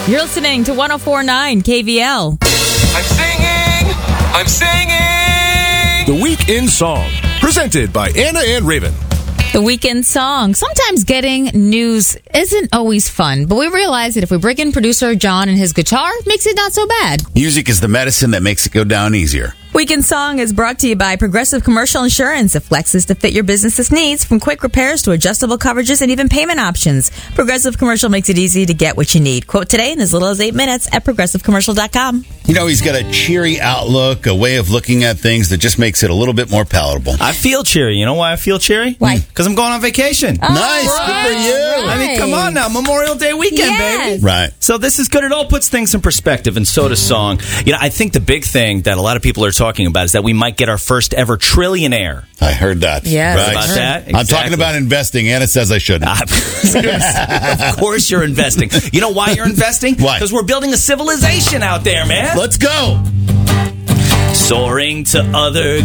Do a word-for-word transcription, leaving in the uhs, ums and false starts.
You're listening to one oh four point nine K V L. I'm singing! I'm singing! The Weekend Song, presented by Anna and Raven. The Weekend Song. Sometimes getting news isn't always fun, but we realize that if we bring in producer John and his guitar, it makes it not so bad. Music is the medicine that makes it go down easier. Weekend Song is brought to you by Progressive Commercial Insurance. It flexes to fit your business's needs, from quick repairs to adjustable coverages and even payment options. Progressive Commercial makes it easy to get what you need. Quote today in as little as eight minutes at progressive commercial dot com. You know, he's got a cheery outlook, a way of looking at things that just makes it a little bit more palatable. I feel cheery. You know why I feel cheery? Why? Because I'm going on vacation. Oh, Nice. right, Good for you. I mean, come on now. Memorial Day weekend, Yes. baby. Right. So this is good. It all puts things in perspective, and so does song. You know, I think the big thing that a lot of people are talking about is that we might get our first ever trillionaire. I heard that. Yes. Right. About that? I'm talking Exactly. about investing. Anna says I shouldn't. Of course you're investing. You know why you're investing? Why? Because we're building a civilization out there, man. Let's go. Soaring to other